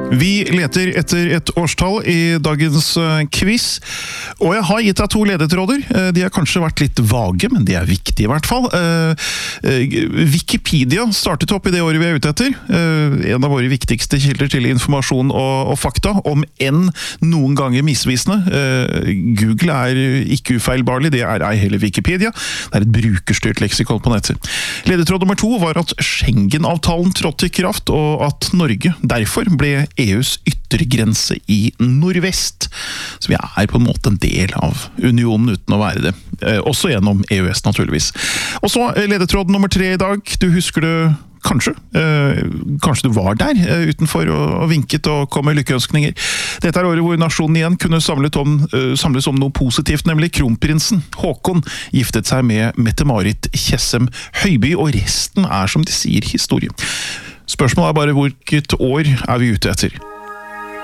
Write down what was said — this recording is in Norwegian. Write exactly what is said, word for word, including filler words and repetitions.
Vi leter etter et årstall i dagens quiz, og jeg har gitt deg to ledetråder. De har kanskje vært litt vage, men de er viktige i hvert fall. Wikipedia startet opp i det året vi er ute etter. En av våre viktigste kilder til informasjon og, og fakta, om enn noen ganger misvisende. Google er ikke ufeilbarlig, det er ei heller Wikipedia. Det er et brukerstyrt leksikon på nettet. Ledetråd nummer to var at Schengen-avtalen trådte i kraft, og at Norge derfor ble E U's yttergrense i nordvest. Så vi er på en måte en del av unionen uten å være det. Eh, også gjennom E U S naturligvis. Og så ledetråd nummer tre i dag. Du husker det kanskje. Eh, kanskje du var der eh, utenfor og, og vinket og kom med lykkeønskninger. Dette er året hvor nasjonen igjen kunne samlet om, eh, samles om noe positivt, nemlig kronprinsen Håkon giftet seg med Mette-Marit Tjessem Høiby, og resten er, som de sier, historie. Spørsmålet er bare hvilket år er vi ute etter.